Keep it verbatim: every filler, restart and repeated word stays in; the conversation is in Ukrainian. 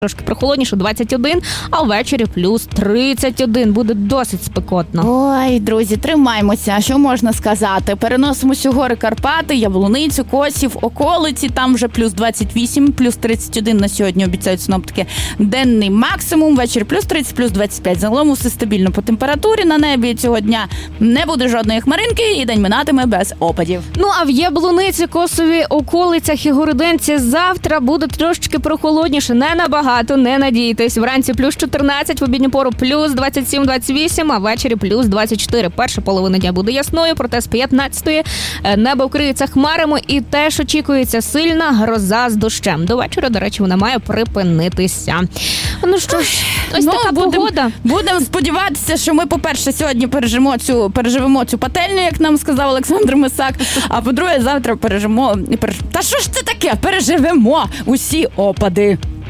Трошки прохолодніше, двадцять один, а ввечері плюс тридцять один. Буде досить спекотно. Ой, друзі, тримаймося. Що можна сказати? Переносимося у гори Карпати, Яблуницю, Косів, околиці. Там вже плюс двадцять вісім, плюс тридцять один на сьогодні обіцяють синоптики. Денний максимум, ввечері плюс тридцять, плюс двадцять п'ять. Загалом все стабільно по температурі. На небі цього дня не буде жодної хмаринки і день минатиме без опадів. Ну, а в Яблуниці, Косові, околицях і Городенці завтра буде трошечки прохолодніше. Не набагато. Не надійтесь. Вранці плюс чотирнадцять, в обідню пору плюс двадцять сім двадцять вісім, а ввечері плюс двадцять чотири. Перша половина дня буде ясною, проте з п'ятнадцятої небо вкриється хмарами і теж очікується сильна гроза з дощем. До вечора, до речі, вона має припинитися. Ну що ж, ось ну, така будем, погода. Будемо сподіватися, що ми, по-перше, сьогодні переживемо цю, переживемо цю пательню, як нам сказав Олександр Мисак, а по-друге, завтра переживемо... Та що ж це таке? Переживемо усі опади.